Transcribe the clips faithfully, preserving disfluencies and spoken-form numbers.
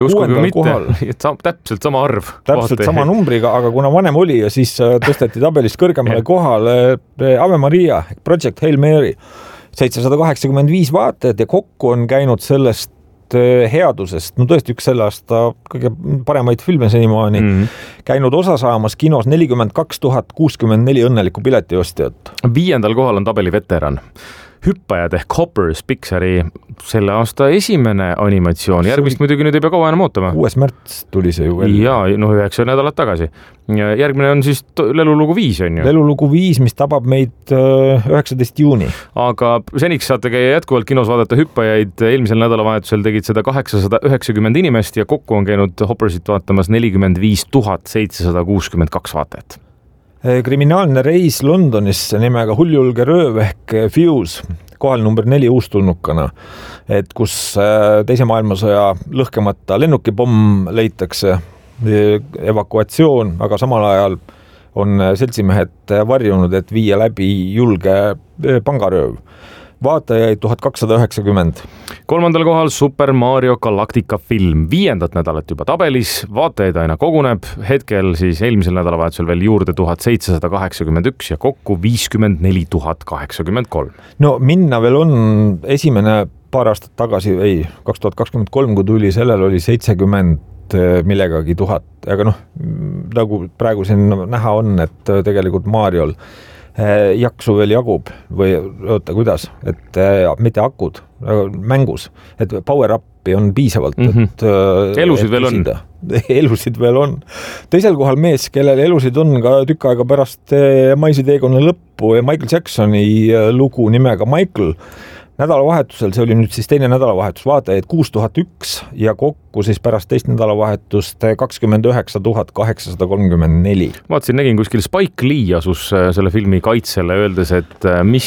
Uskuge mitte, täpselt sama arv. Täpselt sama numbriga, aga kuna vanem oli ja siis tõsteti tabelist kõrgemale kohale Ave Maria, Project Hail Mary, seitsesada kaheksakümmend viis vaatajat ja kokku on käinud sellest headusest, no tõesti üks selle aasta kõige paremaid filme senimaani, mm-hmm. käinud osa saamas kinos nelikümmend kaks tuhat kuuskümmend neli õnnelikku piletiostjat. Viiendal kohal on tabeli veteran. Hüppajad ehk Hoppers, Pixari selle aasta esimene animatsioon. Järgmist muidugi nüüd ei pea kaua enam ootama. kuues märts tuli see ju veel. Jaa, no üheksa nädalat tagasi. Järgmine on siis Lelulugu viis, on ju? Lelulugu viis, mis tabab meid üheksateist juuni. Aga seniks saate käia jätkuvalt kinos vaadata hüppajaid. Eelmisel nädalavahetusel tegid seda kaheksasada üheksakümmend inimest ja kokku on käinud Hoppersit vaatamas nelikümmend viis tuhat seitsesada kuuskümmend kaks vaatajat. Kriminaalne reis Londonisse nimega Hulljulge rööv ehk Fuse, kohal number neli uustulnukana, et kus teise maailmasõja lõhkemata lennukipomm leitakse, evakuatsioon, aga samal ajal on seltsimehed varjunud, et viia läbi julge pangarööv. Vaatajaid tuhat kakssada üheksakümmend. Kolmandal kohal Super Mario Galactica film. Viiendat nädalat juba tabelis, vaatajaid aina koguneb. Hetkel siis eelmisel nädalavahetusel veel juurde tuhat seitsesada kaheksakümmend üks ja kokku viiskümmend neli tuhat kaheksakümmend kolm. No minna veel on esimene paar aastat tagasi, ei, kaks tuhat kakskümmend kolm, kui tuli, sellel oli seitsekümmend millegagi tuhat. Aga noh, nagu praegu siin näha on, et tegelikult Mariol jaksu veel jagub või oota, kuidas, et mitte akud, mängus, et power upi on piisavalt, mm-hmm. et elusid et veel on. Elusid veel on. Teisel kohal mees, kellel elusid on ka tükk aega pärast Maisi teekonna lõppu ja Michael Jacksoni lugu nimega Michael. Nädalavahetusel, see oli nüüd siis teine nädalavahetus, vaatajaid kuus tuhat üks ja kokku siis pärast teist nädalavahetust kakskümmend üheksa tuhat kaheksasada kolmkümmend neli. Vaatasin, nägin kuskil Spike Lee asus selle filmi kaitsele, öeldes, et mis,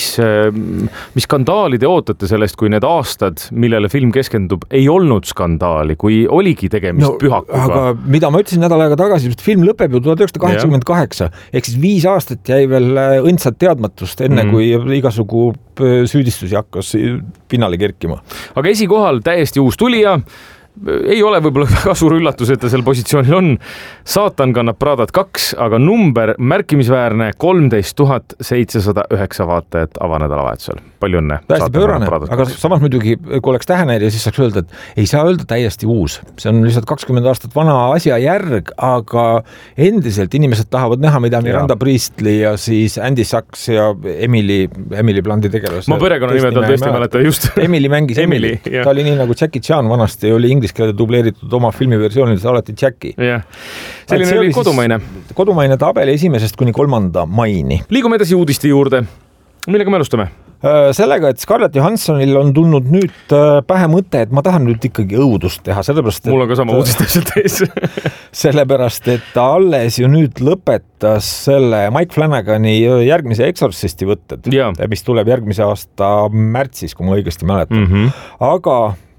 mis skandaali te ootate sellest, kui need aastad, millele film keskendub, ei olnud skandaali, kui oligi tegemist no, pühakuga. Aga mida ma ütlesin nädal aega tagasi, et film lõpeb ju tuhat üheksasada kaheksakümmend kaheksa, ehk siis viis aastat jäi veel õndsat teadmatust enne, mm. kui igasugu süüdistusi hakkas pinnale kerkima. Aga esikohal täiesti uus tulija, ei ole võib-olla väga suur üllatus, et ta seal positsioonil on. Saatan kannab Pradat kaks, aga number märkimisväärne kolmteist tuhat seitsesada üheksa vaatajat avanädalavahetusel. Palju õnne. Täiesti pöörane, aga samas muidugi, kui oleks tähenäide, siis saaks öelda, et ei saa öelda täiesti uus. See on lihtsalt kakskümmend aastat vana asja järg, aga endiselt inimesed tahavad näha, mida Miranda Priestley ja siis Andy Sachs ja Emily, Emily Blandi tegelas. Ma perekonna nimed on tõesti mäleta just. Emily mängis Emily. Emily. Ta oli nii nagu Jackie Chan vanasti, oli inglise keelde dubleeritud oma filmiversioonides alati Jackie. Yeah. Selline see oli kodumaine. Kodumaine tabeli esimesest kuni kolmanda maini. Liigume edasi uudiste juurde. Millega me alustame? Sellega, et Scarlett Johanssonil on tulnud nüüd pähe mõte, et ma tahan nüüd ikkagi õudust teha. Sellepärast, et, mul on ka sama uudist täpselt ees. Sellepärast, et ta alles ju nüüd lõpetas selle Mike Flanagani järgmise Exorcisti võtted, ja. mis tuleb järgmise aasta märtsis, kui ma õigesti mäletan. Mm-hmm. Aga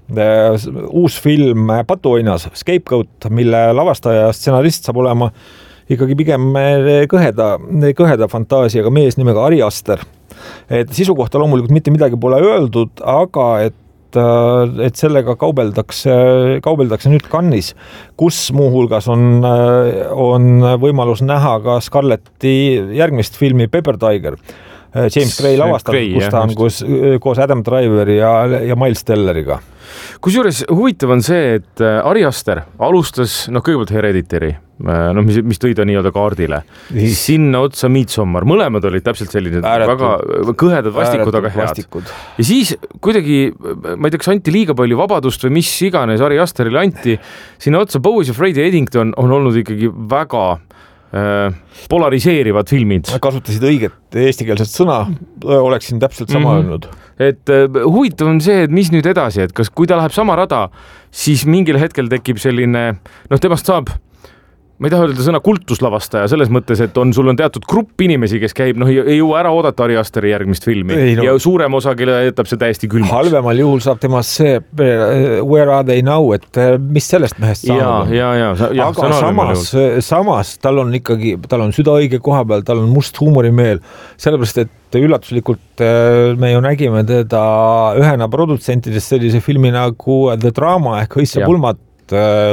uus film Patuoinas, Scapegoat, mille lavastaja ja stsenarist saab olema ikkagi pigem kõheda, kõheda fantaasiaga mees nimega Ari Aster. Et sisu kohta loomulikult mitte midagi pole öeldud, aga et, et sellega kaubeldakse, kaubeldakse nüüd Cannes'is, kus muuhulgas on, on võimalus näha ka Scarletti järgmist filmi Pepper Tiger. James Gray lavastab, kus ta on koos, koos Adam Driveri ja, ja Miles Telleriga. Kusjuures huvitav on see, et Ari Aster alustas, noh kõigepealt Hereditary, noh, mis, mis tõi ta nii-öelda kaardile. Sinna otsa Midsommar. Mõlemad olid täpselt sellised ääretud, väga kõhedad vastikud, aga head. Vastikud. Ja siis kuidagi, ma ei tea, kas anti liiga palju vabadust või mis iganes Ari Asterile anti. Sinna otsa Bowes ja Freddie Eddington on olnud ikkagi väga polariseerivad filmid. Kasutasid õiget eestikeelset sõna, oleksin täpselt sama mm-hmm. öelnud. Et huvitav on see, et mis nüüd edasi, et kas kui ta läheb sama rada, siis mingil hetkel tekib selline, noh temast saab, ma ei taha öelda sõna kultuslavastaja selles mõttes, et on, sul on teatud grupp inimesi, kes käib, noh ei jõua ära oodata Ari Asteri järgmist filmi ei, no. ja suurem osa, kelle jätab see täiesti külmaks. Halvemal juhul saab temast see Where are they now, et mis sellest mehest saanud ja, ja, ja, ja, aga samas, samas tal on ikkagi, tal on süda õige koha peal, tal on must huumorimeel, sellepärast, et üllatuslikult me ju nägime teda ühena produtsentidest sellise filmi nagu The Drama ehk Õisse pulmat